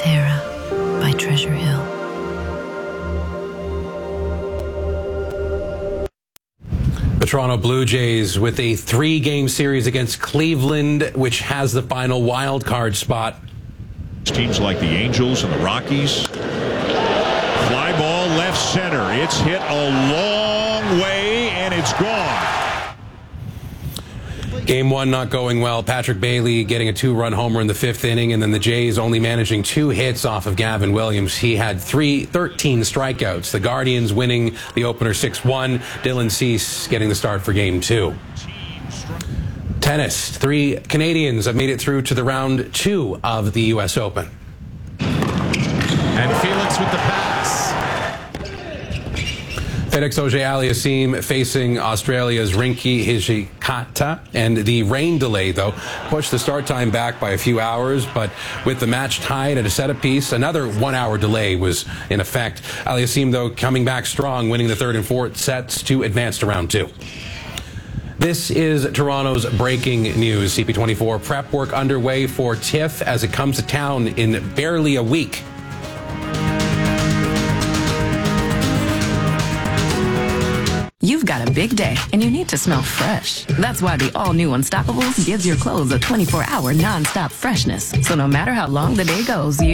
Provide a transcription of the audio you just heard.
Terra by Treasure Hill. The Toronto Blue Jays with a 3-game series against Cleveland, which has the final wild card spot. Teams like the Angels and the Rockies. Fly ball left center. It's hit a long way and it's gone. Game 1 not going well. Patrick Bailey getting a 2-run homer in the 5th inning, and then the Jays only managing 2 hits off of Gavin Williams. He had 13 strikeouts. The Guardians winning the opener 6-1. Dylan Cease getting the start for Game 2. Tennis. 3 Canadians have made it through to the round 2 of the U.S. Open. And Felix with the pass. FedEx Auger-Aliassime facing Australia's Rinky Hijikata, and the rain delay, though, pushed the start time back by a few hours, but with the match tied at a set apiece, another 1-hour delay was in effect. Aliassime, though, coming back strong, winning the 3rd and 4th sets to advance to round 2. This is Toronto's breaking news. CP24 prep work underway for TIFF as it comes to town in barely a week. You've got a big day, and you need to smell fresh. That's why the all-new Unstoppables gives your clothes a 24-hour non-stop freshness. So no matter how long the day goes, you